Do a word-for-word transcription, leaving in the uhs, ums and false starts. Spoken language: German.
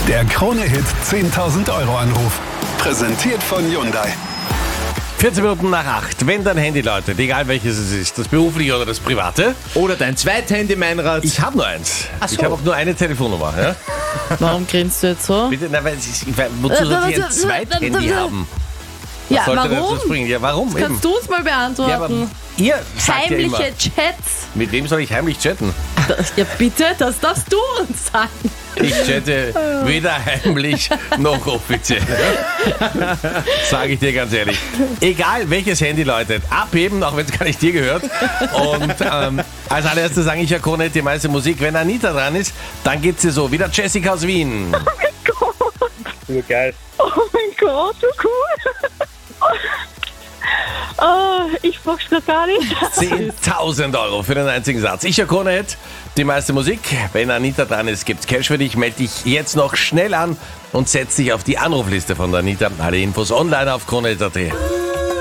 Der Krone-Hit zehntausend Euro Anruf. Präsentiert von Hyundai. vierzehn Minuten nach acht. Wenn dein Handy läutet, egal welches es ist, das berufliche oder das private. Oder dein Zweithandy, Meinrad. Ich habe nur eins. Ach so. Ich habe auch nur eine Telefonnummer. Ja? Warum grinst du jetzt so? Bitte, na, weil ich, ich, wozu soll ich ein Zweithandy haben? Was Ja, sollte das warum? bringen? Ja, warum? Eben. Kannst du es mal beantworten? Ja, aber ihr sagt ja Heimliche immer, Chats. mit wem soll ich heimlich chatten? Ja, bitte, das darfst du uns sagen. Ich chatte weder heimlich noch offiziell. Sage ich dir ganz ehrlich. Egal welches Handy läutet, abheben, auch wenn es gar nicht dir gehört. Und ähm, als allererstes sage ich ja Krone, die meiste Musik. Wenn Anita dran ist, dann geht's dir so. Wieder Jessica aus Wien. Oh mein Gott. Ja, geil. Oh mein Gott, so cool. Oh, ich pack's grad gar nicht. zehntausend Euro für den einzigen Satz. Ich, Herr Krone, die meiste Musik. Wenn Anita dran ist, gibt's Cash für dich. Melde dich jetzt noch schnell an und setz dich auf die Anrufliste von der Anita. Alle Infos online auf krone punkt at.